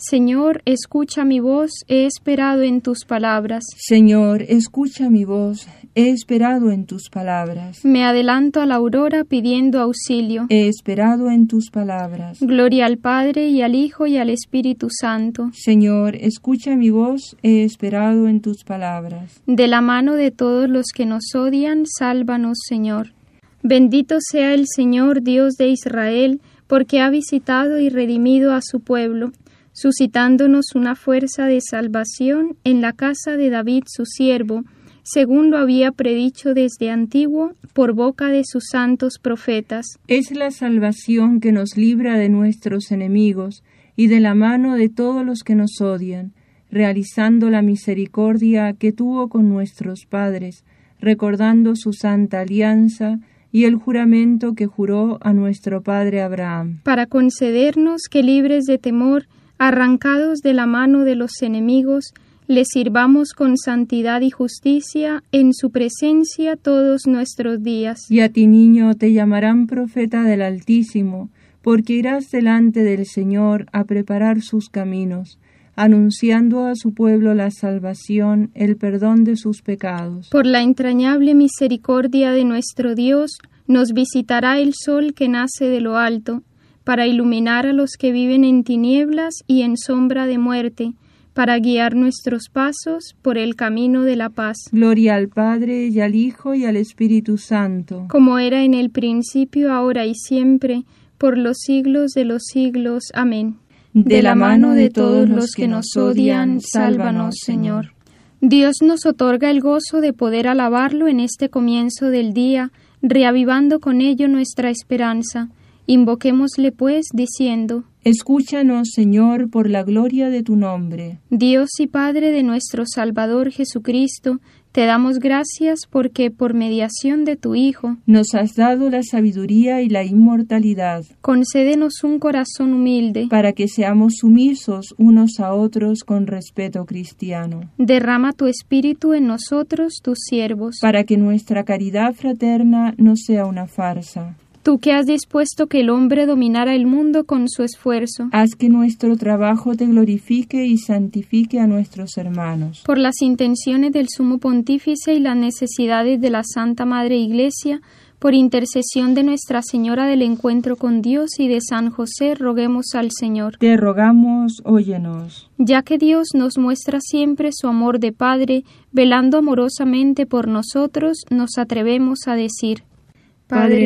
Señor, escucha mi voz, he esperado en tus palabras. Señor, escucha mi voz, he esperado en tus palabras. Me adelanto a la aurora pidiendo auxilio. He esperado en tus palabras. Gloria al Padre, y al Hijo, y al Espíritu Santo. Señor, escucha mi voz, he esperado en tus palabras. De la mano de todos los que nos odian, sálvanos, Señor. Bendito sea el Señor, Dios de Israel, porque ha visitado y redimido a su pueblo, suscitándonos una fuerza de salvación en la casa de David su siervo, según lo había predicho desde antiguo por boca de sus santos profetas. Es la salvación que nos libra de nuestros enemigos y de la mano de todos los que nos odian, realizando la misericordia que tuvo con nuestros padres, recordando su santa alianza y el juramento que juró a nuestro padre Abraham, para concedernos que, libres de temor, arrancados de la mano de los enemigos, le sirvamos con santidad y justicia en su presencia todos nuestros días. Y a ti, niño, te llamarán profeta del Altísimo, porque irás delante del Señor a preparar sus caminos, anunciando a su pueblo la salvación, el perdón de sus pecados. Por la entrañable misericordia de nuestro Dios, nos visitará el sol que nace de lo alto, para iluminar a los que viven en tinieblas y en sombra de muerte, para guiar nuestros pasos por el camino de la paz. Gloria al Padre, y al Hijo, y al Espíritu Santo, como era en el principio, ahora y siempre, por los siglos de los siglos. Amén. De la mano de todos los que nos odian, sálvanos, Señor. Dios nos otorga el gozo de poder alabarlo en este comienzo del día, reavivando con ello nuestra esperanza. Invoquémosle, pues, diciendo: Escúchanos, Señor, por la gloria de tu nombre. Dios y Padre de nuestro Salvador Jesucristo, te damos gracias porque, por mediación de tu Hijo, nos has dado la sabiduría y la inmortalidad. Concédenos un corazón humilde, para que seamos sumisos unos a otros con respeto cristiano. Derrama tu Espíritu en nosotros, tus siervos, para que nuestra caridad fraterna no sea una farsa. Tú que has dispuesto que el hombre dominara el mundo con su esfuerzo, haz que nuestro trabajo te glorifique y santifique a nuestros hermanos. Por las intenciones del Sumo Pontífice y las necesidades de la Santa Madre Iglesia, por intercesión de Nuestra Señora del Encuentro con Dios y de San José, roguemos al Señor. Te rogamos, óyenos. Ya que Dios nos muestra siempre su amor de Padre, velando amorosamente por nosotros, nos atrevemos a decir: Padre